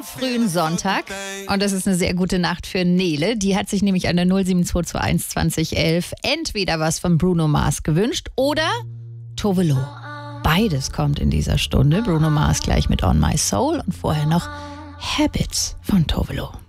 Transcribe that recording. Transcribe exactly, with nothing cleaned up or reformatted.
frühen Sonntag. Und das ist eine sehr gute Nacht für Nele. Die hat sich nämlich an der null sieben zwei zwei eins zwanzig elf entweder was von Bruno Mars gewünscht oder Tove Lo. Beides kommt in dieser Stunde. Bruno Mars gleich mit On My Soul und vorher noch Habits von Tove Lo.